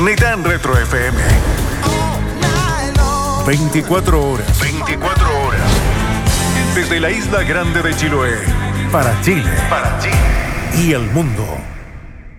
ni tan retro FM. 24 horas. 24 horas. Desde la isla grande de Chiloé. Para Chile. Para Chile. Y el mundo.